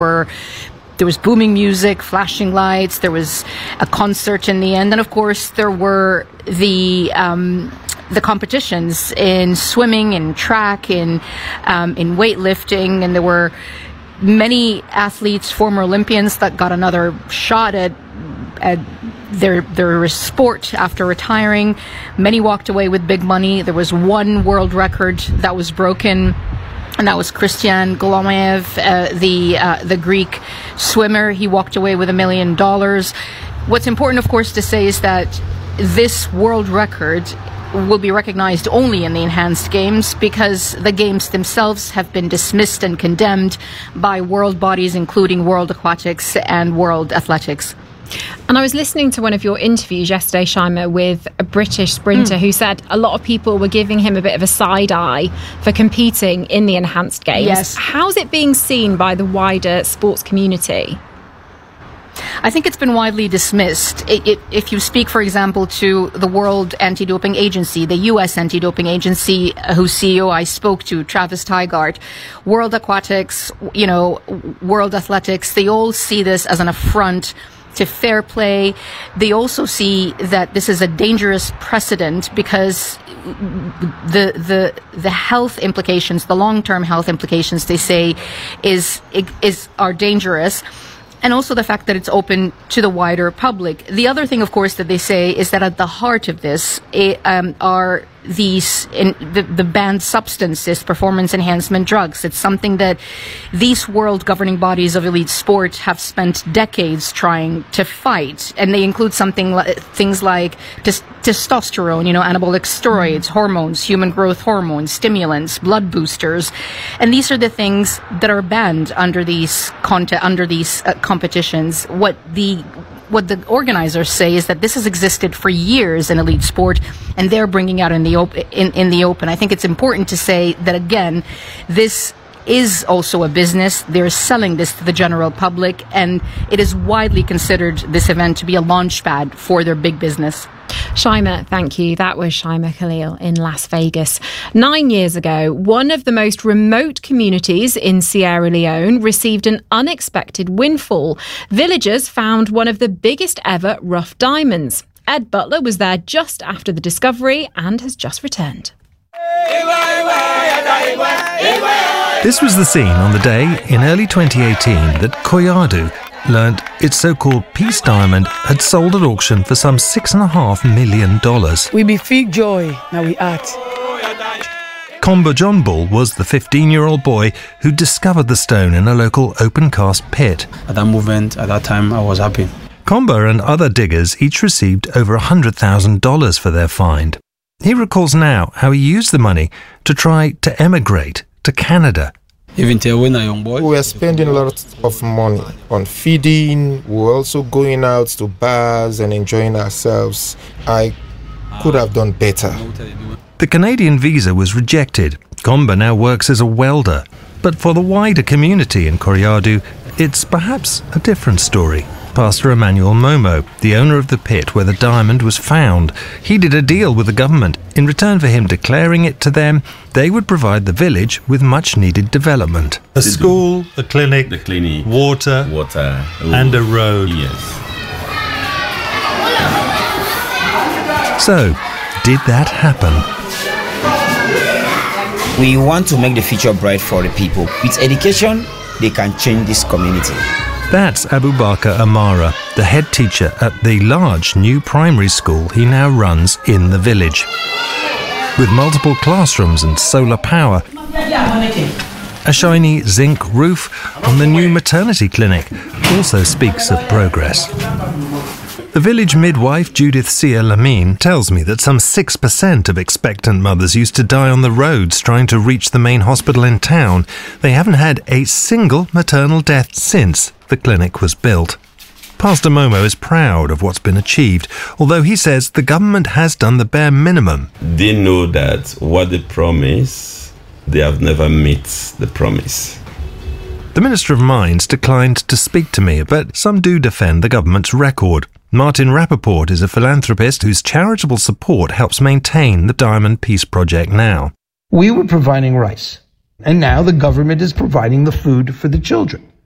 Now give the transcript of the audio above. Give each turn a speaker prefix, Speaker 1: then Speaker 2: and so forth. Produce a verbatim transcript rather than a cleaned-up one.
Speaker 1: were There was booming music, flashing lights. There was a concert in the end, and of course, there were the um, the competitions in swimming, in track, in um, in weightlifting, and there were many athletes, former Olympians, that got another shot at at their their sport after retiring. Many walked away with big money. There was one world record that was broken, and that was Christian Golomev, uh, the uh, the Greek swimmer. He walked away with a million dollars. What's important, of course, to say is that this world record will be recognized only in the enhanced games, because the games themselves have been dismissed and condemned by world bodies, including World Aquatics and World Athletics.
Speaker 2: And I was listening to one of your interviews yesterday, Shaima, with a British sprinter mm. who said a lot of people were giving him a bit of a side eye for competing in the enhanced games.
Speaker 1: Yes.
Speaker 2: How's it being seen by the wider sports community?
Speaker 1: I think it's been widely dismissed. It, it, if you speak, for example, to the World Anti-Doping Agency, the U S Anti-Doping Agency, uh, whose C E O I spoke to, Travis Tygart, World Aquatics, you know, World Athletics, they all see this as an affront to fair play. They also see that this is a dangerous precedent, because the the the health implications, the long-term health implications, they say, is is are dangerous. And also the fact that it's open to the wider public. The other thing, of course, that they say is that at the heart of this it, um, are these in, the, the banned substances, performance enhancement drugs. It's something that these world governing bodies of elite sport have spent decades trying to fight, and they include something like things like tes- testosterone, you know, anabolic steroids, hormones, human growth hormones, stimulants, blood boosters, and these are the things that are banned under these conte- under these uh, competitions. What the What the organizers say is that this has existed for years in elite sport, and they're bringing out in the op- in, in the open. I think it's important to say that, again, this is also a business. They're selling this to the general public, and it is widely considered, this event, to be a launchpad for their big business.
Speaker 2: Shaima, thank you. That was Shaima Khalil in Las Vegas. Nine years ago, one of the most remote communities in Sierra Leone received an unexpected windfall. Villagers found one of the biggest ever rough diamonds. Ed Butler was there just after the discovery and has just returned.
Speaker 3: This was the scene on the day in early twenty eighteen that Koyadu learned its so-called Peace Diamond had sold at auction for some six and a half million dollars.
Speaker 4: We be feel joy, now we act.
Speaker 3: Komba John Bull was the fifteen-year-old boy who discovered the stone in a local open-cast pit.
Speaker 5: At that moment, at that time, I was happy.
Speaker 3: Komba and other diggers each received over one hundred thousand dollars for their find. He recalls now how he used the money to try to emigrate to Canada.
Speaker 5: Even till when a young boy,
Speaker 6: we were spending a lot of money on feeding. We were also going out to bars and enjoying ourselves. I could have done better.
Speaker 3: The Canadian visa was rejected. Komba now works as a welder. But for the wider community in Koyadu, it's perhaps a different story. Pastor Emmanuel Momo, the owner of the pit where the diamond was found, he did a deal with the government. In return for him declaring it to them, they would provide the village with much-needed development.
Speaker 7: A school, a clinic,
Speaker 8: the clinic,
Speaker 7: water,
Speaker 8: water,
Speaker 7: and a road.
Speaker 8: Yes.
Speaker 3: So, did that happen?
Speaker 9: We want to make the future bright for the people. With education, they can change this community.
Speaker 3: That's Abubakar Amara, the head teacher at the large new primary school he now runs in the village. With multiple classrooms and solar power, a shiny zinc roof on the new maternity clinic also speaks of progress. The village midwife, Judith Sia Lamine, tells me that some six percent of expectant mothers used to die on the roads trying to reach the main hospital in town. They haven't had a single maternal death since the clinic was built. Pastor Momo is proud of what's been achieved, although he says the government has done the bare minimum.
Speaker 8: They know that what they promise, they have never met the promise.
Speaker 3: The Minister of Mines declined to speak to me, but some do defend the government's record. Martin Rappaport is a philanthropist whose charitable support helps maintain the Diamond Peace Project now.
Speaker 10: We were providing rice, and now the government is providing the food for the children.